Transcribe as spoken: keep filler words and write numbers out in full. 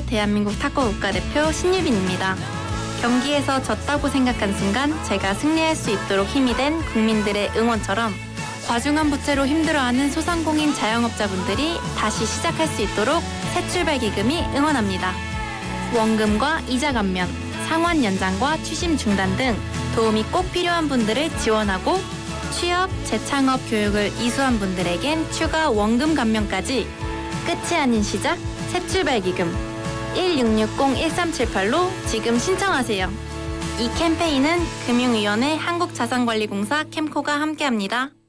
안녕하세요. 대한민국 탁구 국가대표 신유빈입니다. 경기에서 졌다고 생각한 순간 제가 승리할 수 있도록 힘이 된 국민들의 응원처럼 과중한 부채로 힘들어하는 소상공인 자영업자분들이 다시 시작할 수 있도록 새출발 기금이 응원합니다. 원금과 이자 감면, 상환 연장과 추심 중단 등 도움이 꼭 필요한 분들을 지원하고 취업, 재창업 교육을 이수한 분들에겐 추가 원금 감면까지 끝이 아닌 시작 새출발 기금 일육육공 일삼칠팔로 지금 신청하세요. 이 캠페인은 금융위원회 한국자산관리공사 캠코가 함께합니다.